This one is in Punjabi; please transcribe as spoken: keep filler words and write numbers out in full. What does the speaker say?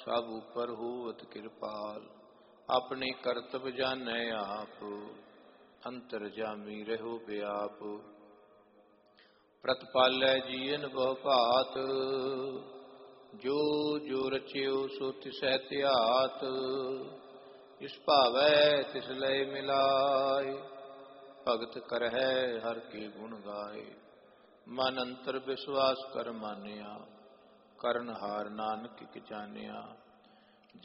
ਸਭ ਉਪਰ ਹੋਵਤ ਕਿਰਪਾਲ। ਆਪਣੇ ਕਰਤਬ ਜਾਣੈ ਆਪ, ਅੰਤਰ ਜਾਮੀ ਰਹੋ ਬਿਆਪ। ਪ੍ਰਤਪਾਲੈ ਜੀਅਨ ਬਹੁ ਭਾਤ, ਜੋ ਜੋ ਰਚਿਓ ਸੋ ਤਿਸੈ ਧਿਆਤ। ਇਸ ਭਾਵੈ ਤਿਸ ਲਏ ਮਿਲਾਏ, ਭਗਤ ਕਰਹਿ ਹਰ ਕੇ ਗੁਣ ਗਾਏ। ਮਨ ਅੰਤਰ ਵਿਸ਼ਵਾਸ ਕਰ ਮਾਨਿਆ, ਕਰਨ ਹਾਰ ਨਾਨਕ ਕਿ ਜਾਣਿਆ।